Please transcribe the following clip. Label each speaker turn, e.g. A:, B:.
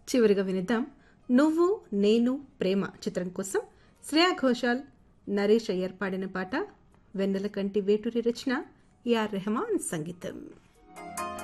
A: చివరిగా వినిద్దాం నువ్వు నేను ప్రేమ చిత్రం కోసం శ్రేయా ఘోషాల్ నరేష్ అయ్యర్ పాడిన పాట వెన్నెల కంటి వేటూరి రచన ఏఆర్ రెహమాన్ సంగీతం.